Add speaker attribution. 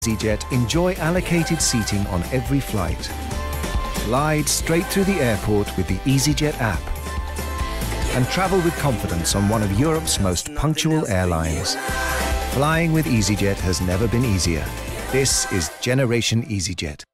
Speaker 1: EasyJet, enjoy allocated seating on every flight. Glide straight through the airport with the EasyJet app. And travel with confidence on one of Europe's most punctual airlines. Flying with EasyJet has never been easier. This is Generation EasyJet.